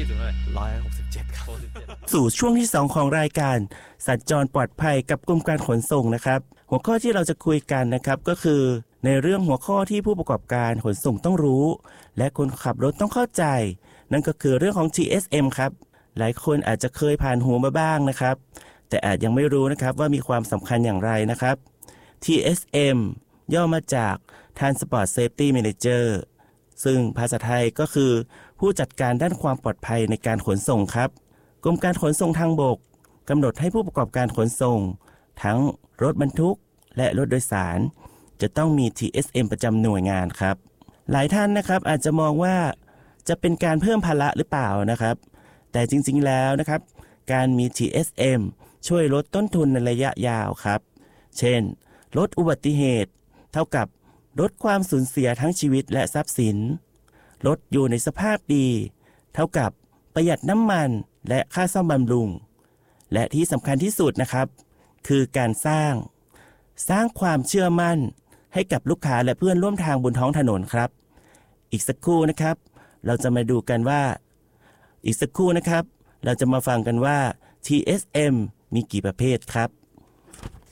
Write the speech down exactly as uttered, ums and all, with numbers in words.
สูงเท่าไหร่ร้อยหกสิบเจ็ดครับสู่ช่วงที่สองของรายการสัญจรปลอดภัยกับกรมการขนส่งนะครับหัวข้อที่เราจะคุยกันนะครับก็คือในเรื่องหัวข้อที่ผู้ประกอบการขนส่งต้องรู้และคนขับรถต้องเข้าใจนั่นก็คือเรื่องของ ที เอส เอ็ม ครับหลายคนอาจจะเคยผ่านหูมาบ้างนะครับแต่อาจยังไม่รู้นะครับว่ามีความสำคัญอย่างไรนะครับ ที เอส เอ็ม ย่อมาจาก Transport Safety Manager ซึ่งภาษาไทยก็คือผู้จัดการด้านความปลอดภัยในการขนส่งครับกรมการขนส่งทางบกกำหนดให้ผู้ประกอบการขนส่งทั้งรถบรรทุกและรถโดยสารจะต้องมี ที เอส เอ็ม ประจำหน่วยงานครับหลายท่านนะครับอาจจะมองว่าจะเป็นการเพิ่มภาระหรือเปล่านะครับแต่จริงๆแล้วนะครับการมี ที เอส เอ็ม ช่วยลดต้นทุนในระยะยาวครับเช่นลดอุบัติเหตุเท่ากับลดความสูญเสียทั้งชีวิตและทรัพย์สินรถอยู่ในสภาพดีเท่ากับประหยัดน้ำมันและค่าซ่อมบำรุงและที่สำคัญที่สุดนะครับคือการสร้างสร้างความเชื่อมั่นให้กับลูกค้าและเพื่อนร่วมทางบนท้องถนนครับอีกสักครู่นะครับเราจะมาดูกันว่าอีกสักครู่นะครับเราจะมาฟังกันว่า ที เอส เอ็ม มีกี่ประเภทครับ